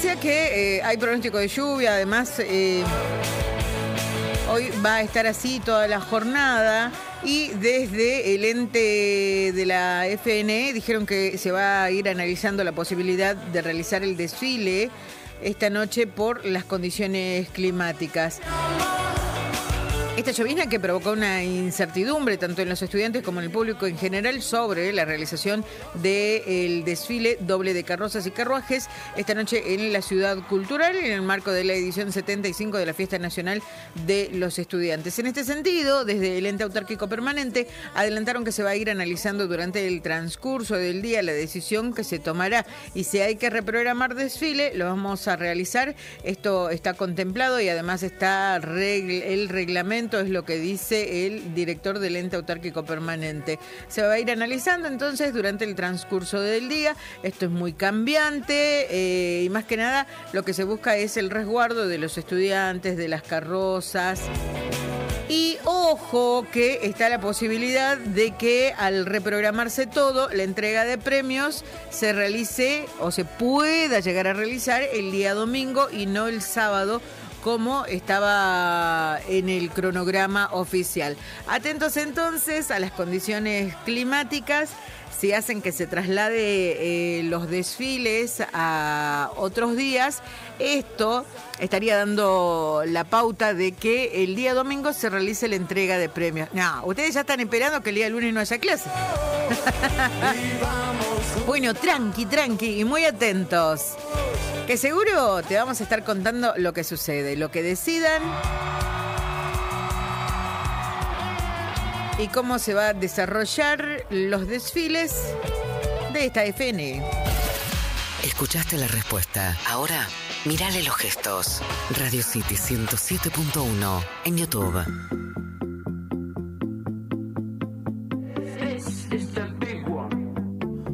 decía que hay pronóstico de lluvia, además hoy va a estar así toda la jornada y desde el ente de la FNE dijeron que se va a ir analizando la posibilidad de realizar el desfile esta noche por las condiciones climáticas. Esta llovizna que provocó una incertidumbre tanto en los estudiantes como en el público en general sobre la realización del desfile doble de carrozas y carruajes esta noche en la Ciudad Cultural en el marco de la edición 75 de la Fiesta Nacional de los Estudiantes. En este sentido, desde el ente autárquico permanente adelantaron que se va a ir analizando durante el transcurso del día la decisión que se tomará y si hay que reprogramar desfile, lo vamos a realizar. Esto está contemplado y además está el reglamento, es lo que dice el director del ente autárquico permanente. Se va a ir analizando entonces durante el transcurso del día. Esto es muy cambiante y más que nada lo que se busca es el resguardo de los estudiantes, de las carrozas. Y ojo que está la posibilidad de que al reprogramarse todo, la entrega de premios se realice o se pueda llegar a realizar el día domingo y no el sábado, como estaba en el cronograma oficial. Atentos entonces a las condiciones climáticas, si hacen que se traslade los desfiles a otros días, esto estaría dando la pauta de que el día domingo se realice la entrega de premios. No, ustedes ya están esperando que el día lunes no haya clase. Bueno, tranqui, y muy atentos. Que seguro te vamos a estar contando lo que sucede, lo que decidan y cómo se va a desarrollar los desfiles de esta FNE. Escuchaste la respuesta. Ahora, mírale los gestos. Radio City 107.1 en YouTube.